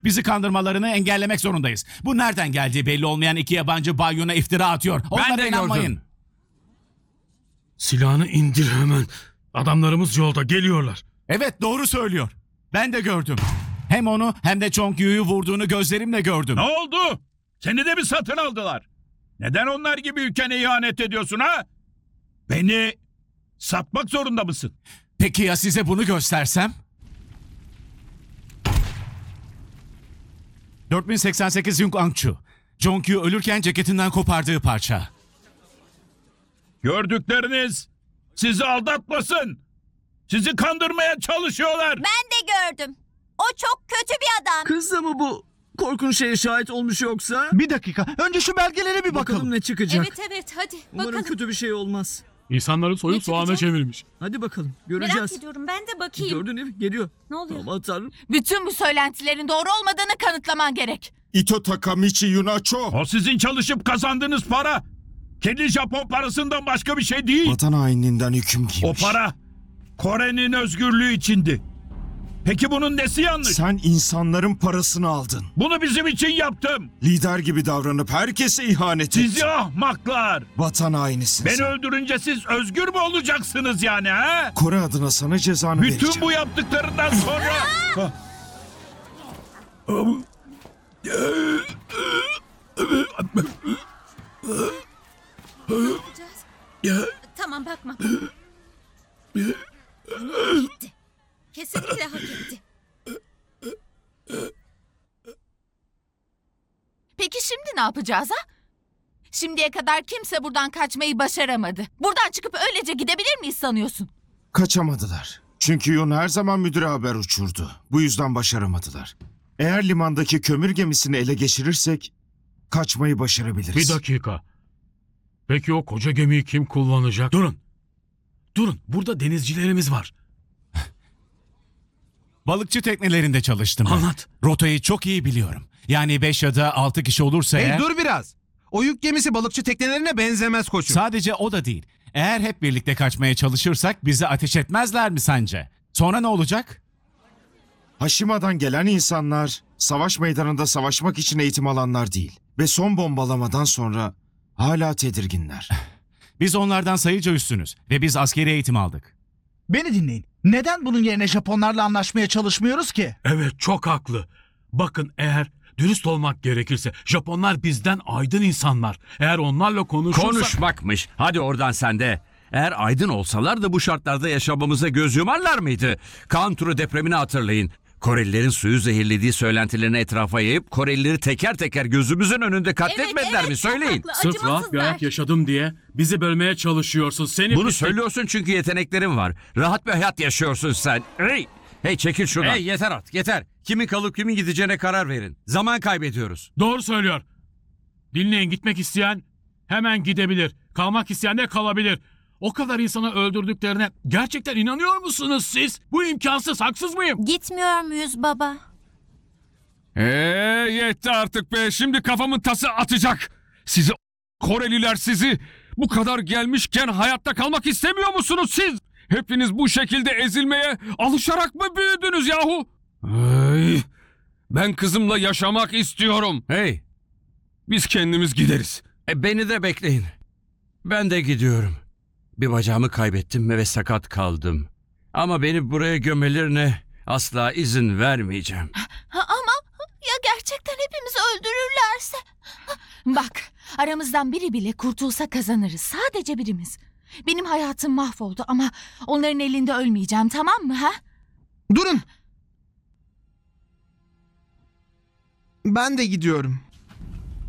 Bizi kandırmalarını engellemek zorundayız. Bu nereden geldiği belli olmayan iki yabancı bayyona iftira atıyor. Onlara de inanmayın. gördüm. Silahını indir hemen. Adamlarımız yolda geliyorlar. Evet, doğru söylüyor. Ben de gördüm. Hem onu hem de Chonkyu'yu vurduğunu gözlerimle gördüm. Ne oldu? Seni de mi satın aldılar? Neden onlar gibi ülkene ihanet ediyorsun ha? Beni satmak zorunda mısın? Peki ya size bunu göstersem? 4088 Yung Angchu. Chonkyu ölürken ceketinden kopardığı parça. Gördükleriniz sizi aldatmasın. Sizi kandırmaya çalışıyorlar. Ben de gördüm. O çok kötü bir adam. Kız da mı bu korkunç şeye şahit olmuş yoksa? Bir dakika. Önce şu belgelere bir Bakalım bakalım. ne çıkacak. Evet hadi Umarım bakalım. kötü bir şey olmaz. İnsanları soyup Ne çıkacak? soğana çevirmiş. Hadi bakalım Merak göreceğiz. ediyorum, ben de bakayım. Gördün değil mi? Geliyor. Ne oluyor? Aman tanrım. Bütün bu söylentilerin doğru olmadığını kanıtlaman gerek. Ito Takamichi Yunacho. O sizin çalışıp kazandığınız para. Kendi Japon parasından başka bir şey değil. Vatan haininden hüküm giymiş. O para Kore'nin özgürlüğü içindi. Peki bunun nesi yanlış? Sen insanların parasını aldın. Bunu bizim için yaptım. Lider gibi davranıp herkese ihanet ettin. Sizi ahmaklar. Vatan hainisin Beni sen. öldürünce siz özgür mü olacaksınız yani ha? Kore adına sana cezanı Bütün vereceğim. bu yaptıklarından sonra... Tamam, bakma. Gitti. Kesinlikle hak etti. Peki şimdi ne yapacağız ha? Şimdiye kadar kimse buradan kaçmayı başaramadı. Buradan çıkıp öylece gidebilir miyiz sanıyorsun? Kaçamadılar. Çünkü Yun her zaman müdüre haber uçurdu. Bu yüzden başaramadılar. Eğer limandaki kömür gemisini ele geçirirsek kaçmayı başarabiliriz. Bir dakika. Peki o koca gemiyi kim kullanacak? Durun. Durun. Burada denizcilerimiz var. Balıkçı teknelerinde çalıştım ben. Anlat. Rotayı çok iyi biliyorum. Yani 5 ya da 6 kişi olursa Hey eğer... dur biraz. O yük gemisi balıkçı teknelerine benzemez koçum. Sadece o da değil. Eğer hep birlikte kaçmaya çalışırsak bizi ateş etmezler mi sence? Sonra ne olacak? Haşima'dan gelen insanlar savaş meydanında savaşmak için eğitim alanlar değil. Ve son bombalamadan sonra hala tedirginler. Biz onlardan sayıca üstünüz ve biz askeri eğitim aldık. Beni dinleyin. Neden bunun yerine Japonlarla anlaşmaya çalışmıyoruz ki? Evet, çok haklı. Bakın, eğer dürüst olmak gerekirse Japonlar bizden aydın insanlar. Eğer onlarla konuşursak... Konuşmakmış. Hadi oradan sen de. Eğer aydın olsalar da bu şartlarda yaşamamıza göz yumarlar mıydı? Kanturu depremini hatırlayın. Korelilerin suyu zehirlediği söylentilerini etrafa yayıp Korelileri teker teker gözümüzün önünde katletmediler mi? çok Söyleyin. haklı, Sırf rahat bir acımasızlar. hayat yaşadım diye bizi bölmeye çalışıyorsun. Seni Bunu pislik- söylüyorsun çünkü yeteneklerin var. Rahat bir hayat yaşıyorsun sen. Hey çekil şuradan. Hey yeter artık yeter. Kimin kalıp kimin gideceğine karar verin. Zaman kaybediyoruz. Doğru söylüyor. Dinleyin, gitmek isteyen hemen gidebilir. Kalmak isteyen de kalabilir. O kadar insanı öldürdüklerine gerçekten inanıyor musunuz siz? Bu imkansız, haksız mıyım? Gitmiyor muyuz baba? Yetti artık be. Şimdi kafamın tası atacak. Sizi Koreliler sizi. Bu kadar gelmişken hayatta kalmak istemiyor musunuz siz? Hepiniz bu şekilde ezilmeye alışarak mı büyüdünüz yahu? Ay, ben kızımla yaşamak istiyorum. Hey Biz kendimiz gideriz. beni de bekleyin. Ben de gidiyorum. Bir bacağımı kaybettim ve sakat kaldım. Ama beni buraya gömelerine asla izin vermeyeceğim. Ama ya gerçekten hepimizi öldürürlerse? Bak, aramızdan biri bile kurtulsa kazanırız. Sadece birimiz. Benim hayatım mahvoldu ama onların elinde ölmeyeceğim, tamam mı ha? Durun. Ben de gidiyorum.